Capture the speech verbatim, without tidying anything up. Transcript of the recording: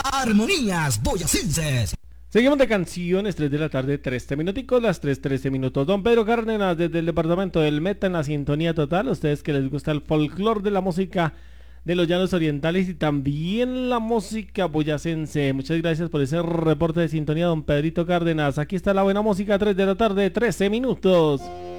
Armonías Boyacenses. Seguimos de canciones, tres de la tarde, trece minuticos, las tres, trece minutos. Don Pedro Cárdenas, desde el departamento del Meta, en la sintonía total. A ustedes que les gusta el folclore de la música de los llanos orientales y también la música boyacense. Muchas gracias por ese reporte de sintonía, don Pedrito Cárdenas. Aquí está la buena música, tres de la tarde, trece minutos.